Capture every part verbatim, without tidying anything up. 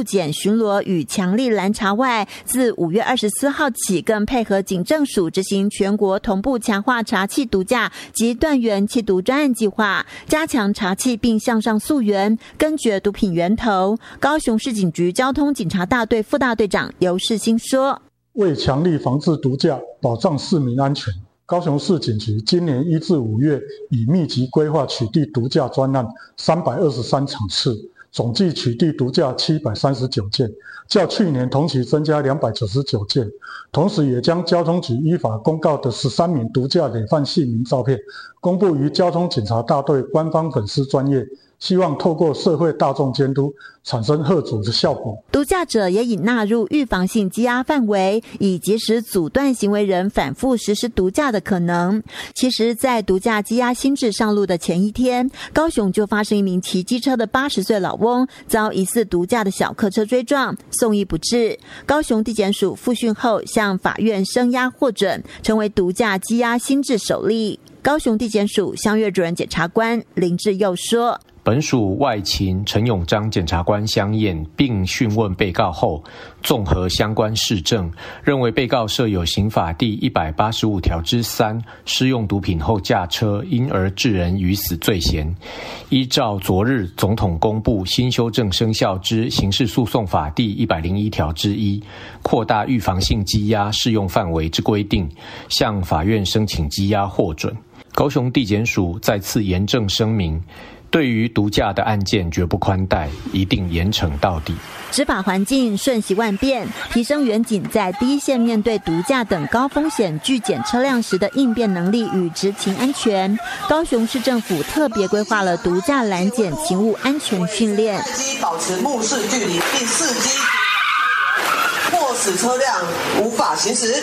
路检巡逻与强力拦查外，自五月二十四号起，更配合警政署执行全国同步强化查缉毒驾及断源缉毒专案计划，加强查缉并向上溯源，根绝毒品源头。高雄市警局交通警察大队副大队长游世兴说： 为强力防治毒驾，保障市民安全，高雄市警局今年一至五月已密集规划取缔毒驾专案三百二十三场次，总计取缔毒驾七百三十九件，较去年同期增加两百九十九件。同时也将交通局依法公告的十三名毒驾累犯姓名照片公布于交通警察大队官方粉丝专页，希望透过社会大众监督产生吓阻的效果。 毒驾者也已纳入预防性羁押范围，以及时阻断行为人反复实施毒驾的可能。其实在毒驾羁押新制上路的前一天，高雄就发生一名骑机车的八十岁老翁遭疑似毒驾的小客车追撞，送医不治。高雄地检署复讯后向法院声押获准，成为毒驾羁押新制首例。高雄地检署相约主任检察官林志佑说： 本署外勤陈永章检察官相验并讯问被告后，综合相关事证，认为被告设有刑法第一百八十五条之三施用毒品后驾车因而致人于死罪嫌，依照昨日总统公布新修正生效之刑事诉讼法第一百零一条之一，扩大预防性羁押适用范围之规定，向法院申请羁押获准。高雄地检署再次严正声明，对于毒驾的案件绝不宽待，一定严惩到底。 执法环境瞬息万变，提升员警在第一线面对毒驾等高风险拒检车辆时的应变能力与执勤安全。高雄市政府特别规划了毒驾拦检勤务安全训练， 保持目视距离，并伺机迫使车辆无法行驶。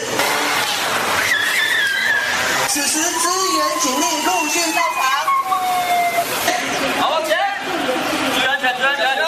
此时支援警令陆续到场。 好，往前，注意安全，注意安全。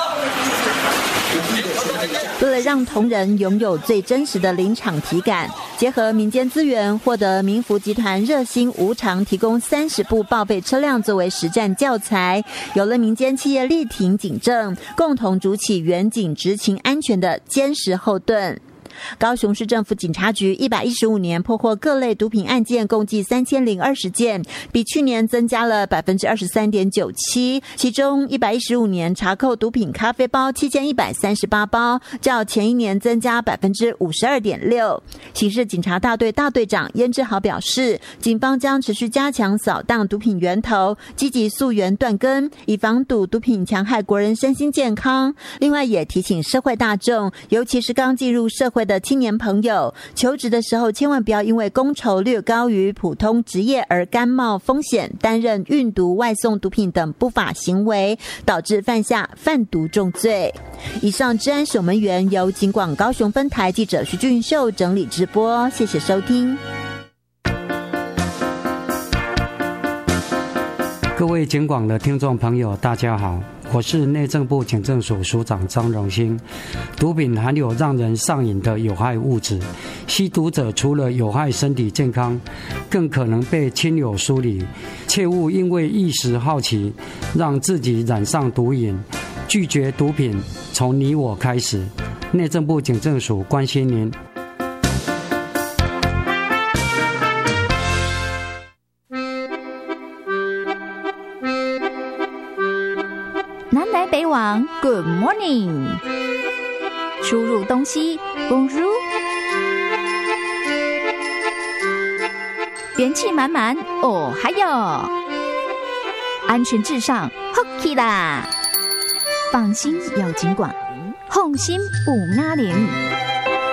为了让同仁拥有最真实的临场体感，结合民间资源，获得民福集团热心无偿提供三十部报废车辆作为实战教材，有了民间企业力挺警政，共同筑起员警执勤安全的坚实后盾。高雄市政府警察局一百一十五年破获各类毒品案件共计三千零二十件，比去年增加了百分之二十三点九七。其中一百一十五年查扣毒品咖啡包七千一百三十八包，较前一年增加百分之五十二点六。刑事警察大队大队长燕志豪表示，警方将持续加强扫荡毒品源头，积极溯源断根，以防堵毒品戕害国人身心健康。另外也提醒社会大众，尤其是刚进入社会的青年朋友，求职的时候千万不要因为工酬略高于普通职业而甘冒风险，担任运毒、外送毒品等不法行为，导致犯下贩毒重罪。以上治安守门员由警广高雄分台记者徐俊秀整理直播，谢谢收听。 各位警广的听众朋友，大家好，我是内政部警政署署长张荣兴。毒品含有让人上瘾的有害物质，吸毒者除了有害身体健康，更可能被亲友疏离。切勿因为一时好奇，让自己染上毒瘾。拒绝毒品，从你我开始。内政部警政署关心您。 北往 Good morning， 输入东西 Bonjour， 元气满满哦，还有安全至上 Hockey 啦，放心有警广，放心有哑铃。